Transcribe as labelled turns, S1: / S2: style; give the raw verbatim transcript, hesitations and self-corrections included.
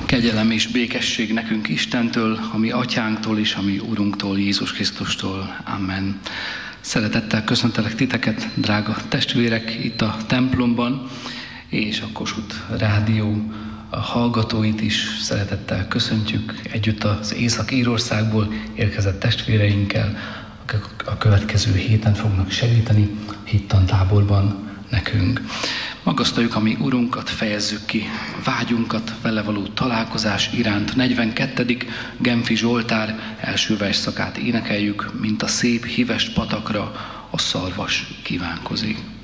S1: Kegyelem és békesség nekünk Istentől, a mi atyánktól és a mi Urunktól, Jézus Krisztustól. Amen. Szeretettel köszöntelek titeket, drága testvérek, itt a templomban, és a Kossuth Rádió hallgatóit is szeretettel köszöntjük együtt az Észak-Írországból érkezett testvéreinkkel, akik a következő héten fognak segíteni hittantáborban nekünk. Magasztaljuk a mi Urunkat, fejezzük ki vágyunkat, vele való találkozás iránt. negyvenkettedik Genfi Zsoltár első versszakát énekeljük, mint a szép híves patakra a szarvas kívánkozik.